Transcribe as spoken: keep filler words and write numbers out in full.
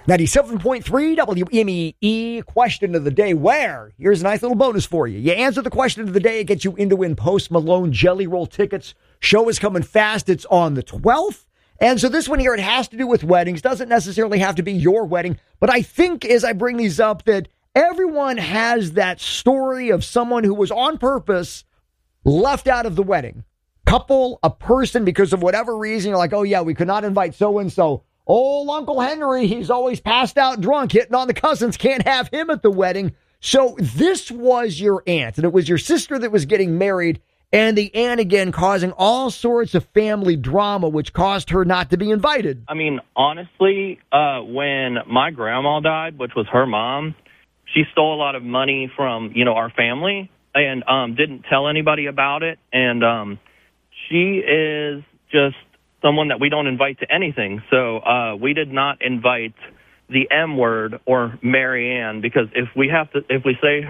ninety-seven point three W M E E, question of the day, where? Here's a nice little bonus for you. You answer the question of the day, it gets you in to win Post Malone Jelly Roll tickets. Show is coming fast. It's on the twelfth. And so this one here, it has to do with weddings. Doesn't necessarily have to be your wedding. But I think as I bring these up that everyone has that story of someone who was on purpose left out of the wedding. Couple, a person, because of whatever reason, you're like, oh yeah, we could not invite so-and-so. Old Uncle Henry, he's always passed out drunk, hitting on the cousins, can't have him at the wedding. So this was your aunt, and it was your sister that was getting married, and the aunt, again, causing all sorts of family drama, which caused her not to be invited. I mean, honestly, uh, when my grandma died, which was her mom, she stole a lot of money from, you know, our family and um, didn't tell anybody about it. And um, she is just someone that we don't invite to anything. So uh, we did not invite the M word or Mary Ann, because if we have to, if we say